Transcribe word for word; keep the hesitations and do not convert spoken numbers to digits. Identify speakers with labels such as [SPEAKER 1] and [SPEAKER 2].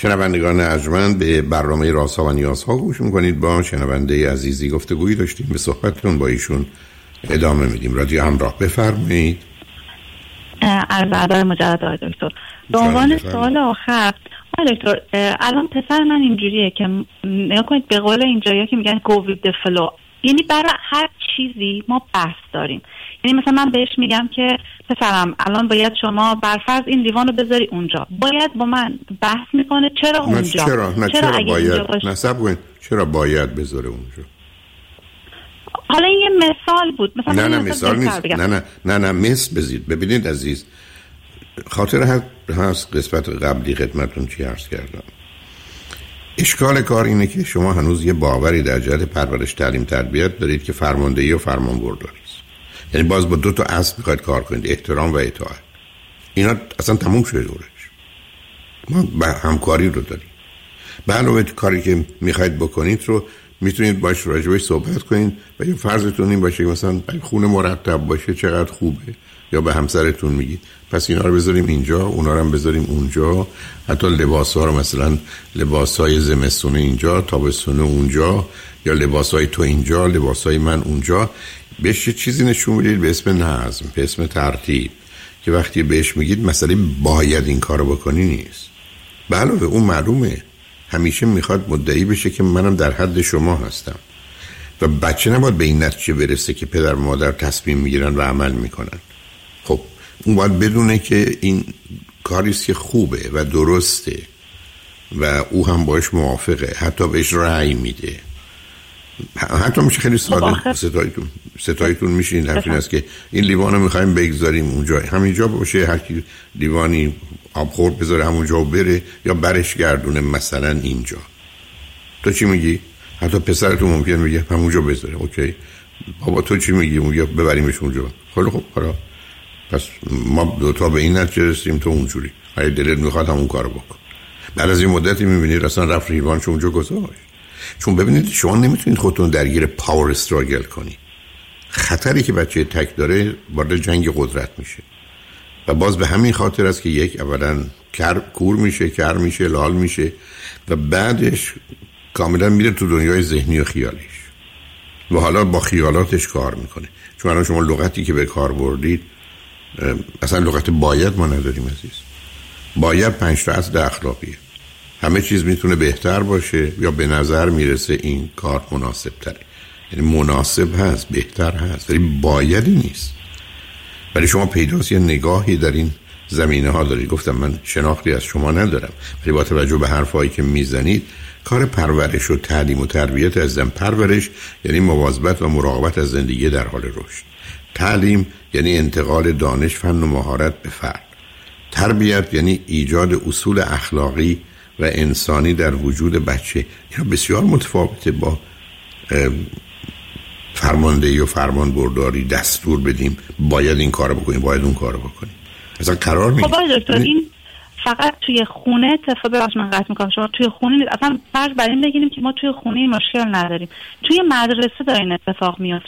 [SPEAKER 1] شنوندگان ارجمند، به برنامه رازها و نیازها گوش میکنید. با شنونده عزیزی گفتگویی داشتیم، به صحبتتون با ایشون ادامه میدیم. رادیو همراه، بفرمایید.
[SPEAKER 2] عرض ادب مجدد آقای دکتر. به عنوان سوال آخر آقای دکتر، الان پسر من اینجوریه که نگاه کنید، به قول اینجایی که میگن go with the flow، یعنی برای هر چیزی ما بحث داریم. یعنی مثلا من بهش میگم که پسرم الان باید شما برفرض این لیوانو بذاری اونجا، باید با من بحث میکنه چرا اونجا،
[SPEAKER 1] چرا نه چرا, چرا باید
[SPEAKER 2] باش...
[SPEAKER 1] نصب کنید چرا باید بذاره اونجا.
[SPEAKER 2] حالا این یه مثال بود، مثلا
[SPEAKER 1] نه نه مثال نیست، نه نه نه نه مثل بزید. ببینید عزیز، خاطر هست قسمت قبلی خدمتون چی عرض کردم. اشکال کار اینه که شما هنوز یه باوری در جهت پرورش، تعلیم، تربیت دارید که فرماندهی و فرمانبرداری است. یعنی باز با دو تا اصل میخواید کار کنید، احترام و اطاعت. اینا اصلا تموم شده دورش. ما با همکاری رو داریم. به علاوه کاری که میخواید بکنید رو میتونید باش راجبش صحبت کنید و یه فرضتون این باشه که مثلا خونه مرتب باشه چقدر خوبه، یا به همسرتون میگید پس اینا رو بذاریم اینجا، اونا رو هم بذاریم اونجا، حتی لباس‌ها رو مثلا لباس‌های زمستونه اینجا، تابستونه اونجا، یا لباس‌های تو اینجا، لباس‌های من اونجا. بهش چیزی نشون میدید به اسم نظم، به اسم ترتیب، که وقتی بهش میگید مسئله باید این کارو بکنی نیست. به علاوه اون معلومه همیشه میخواد مدعی بشه که منم در حد شما هستم و بچه نباید به این نتیجه برسه که پدر و مادر تصمیم میگیرن و عمل میکنن. خب اون باید بدونه که این کاریست که خوبه و درسته و او هم باش موافقه، حتی بهش رأی میده. حتی میشه خیلی ساده ستایتون ستایتون میشین حرف این است که این لیوانو میخوایم بگذاریم اونجا، همینجا باشه، هر کی لیوانی آبخورد بذاره همونجا و بره، یا برش گردونه مثلا اینجا. تو چی میگی؟ حتی پسرتون ممکن میگه همونجا بذاره. اوکی بابا تو چی میگی؟ میگه ببریمش اونجا. خیلی خب حالا پس ما دو تا به این نتیجه رسیدیم تو اونجوری، اگه دلت میخواد همون کارو بکن. بعد از این مدتی میبینید اصلا رفت لیوانشو اونجا گذاشت. چون ببینید شما نمیتونید خودتون درگیر پاور استراگل کنید. خطری که بچه تک داره وارد جنگ قدرت میشه و باز به همین خاطر است که یک اولا کر کور میشه، کر میشه، لال میشه و بعدش کاملا میره تو دنیای ذهنی و خیالیش و حالا با خیالاتش کار میکنه. چون الان شما لغتی که به کار بردید اصلا لغت باید ما نداریم عزیز. باید پنج تا اصل اخلاقیه. همه چیز میتونه بهتر باشه یا به نظر میرسه این کار مناسب تره، یعنی مناسب هست، بهتر هست، ولی بایدی نیست. ولی شما پیداست یه نگاهی در این زمینه ها دارید. گفتم من شناختی از شما ندارم، ولی با توجه به حرفایی که میزنید کار پرورش و تعلیم و تربیت ازم. پرورش یعنی مواظبت و مراقبت از زندگی در حال رشد. تعلیم یعنی انتقال دانش، فن و مهارت به فرد. تربیت یعنی ایجاد اصول اخلاقی و انسانی در وجود بچه. اینا بسیار متفاوته با فرماندهی و فرمان برداری، دستور بدیم باید این کارو بکنیم، باید اون کارو بکنیم. اصلا قرار نیست.
[SPEAKER 2] خب آقای دکتر این فقط توی خونه اتفاق ببخشید من قطع میکنم شما، توی خونه نیست. اصلا فرض بر این بگیریم که ما توی خونه این مشکل نداریم، توی مدرسه داره این اتفاق میفته.